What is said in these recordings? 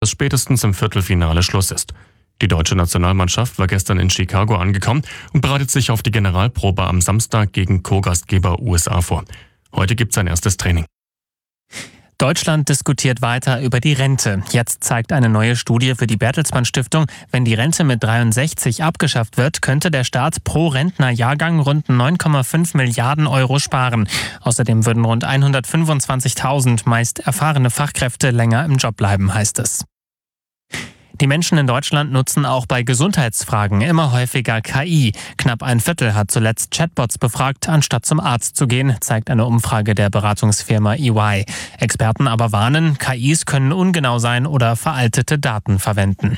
dass spätestens im Viertelfinale Schluss ist. Die deutsche Nationalmannschaft war gestern in Chicago angekommen und bereitet sich auf die Generalprobe am Samstag gegen Co-Gastgeber USA vor. Heute gibt es sein erstes Training. Deutschland diskutiert weiter über die Rente. Jetzt zeigt eine neue Studie für die Bertelsmann Stiftung, wenn die Rente mit 63 abgeschafft wird, könnte der Staat pro Rentnerjahrgang rund 9,5 Milliarden Euro sparen. Außerdem würden rund 125.000 meist erfahrene Fachkräfte länger im Job bleiben, heißt es. Die Menschen in Deutschland nutzen auch bei Gesundheitsfragen immer häufiger KI. Knapp ein Viertel hat zuletzt Chatbots befragt, anstatt zum Arzt zu gehen, zeigt eine Umfrage der Beratungsfirma EY. Experten aber warnen, KIs können ungenau sein oder veraltete Daten verwenden.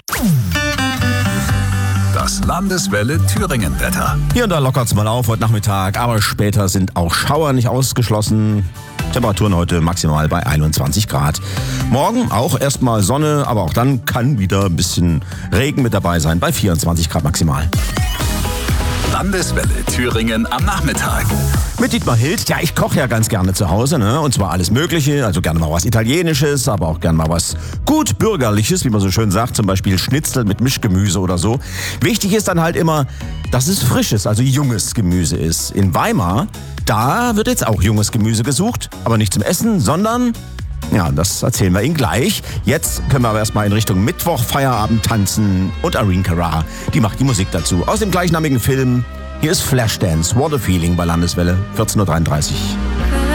Das Landeswelle Thüringen-Wetter. Hier und da lockert es mal auf heute Nachmittag, aber später sind auch Schauer nicht ausgeschlossen. Temperaturen heute maximal bei 21 Grad. Morgen auch erstmal Sonne, aber auch dann kann wieder ein bisschen Regen mit dabei sein, bei 24 Grad maximal. Landeswelle Thüringen am Nachmittag. Mit Dietmar Hild, ja, ich koche ja ganz gerne zu Hause, ne? Und zwar alles Mögliche, also gerne mal was Italienisches, aber auch gerne mal was gut Bürgerliches, wie man so schön sagt, zum Beispiel Schnitzel mit Mischgemüse oder so. Wichtig ist dann halt immer, dass es frisches, also junges Gemüse ist. In Weimar, da wird jetzt auch junges Gemüse gesucht, aber nicht zum Essen, sondern... Ja, das erzählen wir Ihnen gleich. Jetzt können wir aber erstmal in Richtung Mittwoch Feierabend tanzen und Irene Cara, die macht die Musik dazu. Aus dem gleichnamigen Film, hier ist Flashdance, What a Feeling bei Landeswelle, 14.33 Uhr.